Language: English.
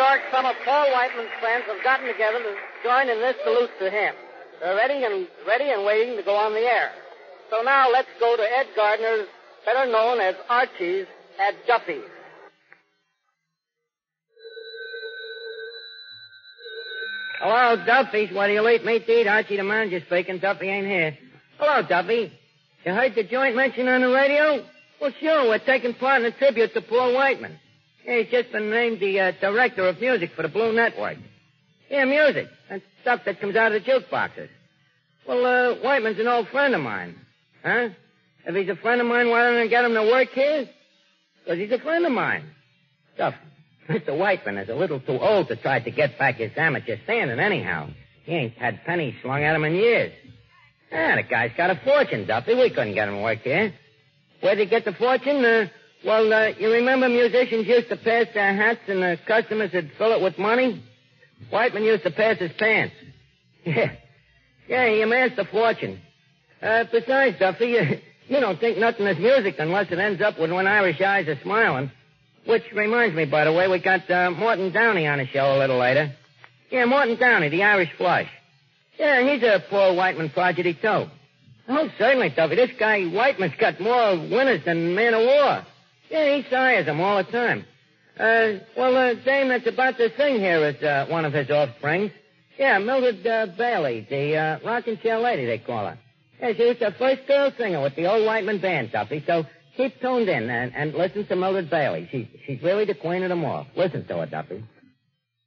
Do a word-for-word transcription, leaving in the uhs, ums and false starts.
York, some of Paul Whiteman's friends have gotten together to join in this salute to him. They're ready and ready and waiting to go on the air. So now let's go to Ed Gardner, better known as Archie's, at Duffy's. Hello, Duffy's. What do you eat? Meat to eat? Archie, the manager speaking. Duffy ain't here. Hello, Duffy. You heard the joint mentioned on the radio? Well, sure. We're taking part in a tribute to Paul Whiteman. Yeah, he's just been named the uh, director of music for the Blue Network. Yeah, music. That's stuff that comes out of the jukeboxes. Well, uh, Whiteman's an old friend of mine. Huh? If he's a friend of mine, why don't I get him to work here? Because he's a friend of mine. Duff, Mister Whiteman is a little too old to try to get back his amateur standing anyhow. He ain't had pennies slung at him in years. Ah, the guy's got a fortune, Duffy. We couldn't get him to work here. Where'd he get the fortune? Uh, well, uh, you remember musicians used to pass their hats and the customers would fill it with money? Whiteman used to pass his pants. Yeah. Yeah, he amassed a fortune. Uh, besides, Duffy, you, you don't think nothing is music unless it ends up with when Irish eyes are smiling. Which reminds me, by the way, we got uh, Morton Downey on the show a little later. Yeah, Morton Downey, the Irish Flush. Yeah, he's a Paul Whiteman prodigy, too. Oh, certainly, Duffy. This guy Whiteman's got more winners than Man of War. Yeah, he sires them all the time. Uh, well, the uh, dame that's about to sing here is uh, one of his offsprings. Yeah, Mildred uh, Bailey, the uh, rocking chair lady, they call her. Yeah, she was the first girl singer with the old Whiteman band, Duffy, so keep tuned in and, and listen to Mildred Bailey. She's, she's really the queen of them all. Listen to her, Duffy.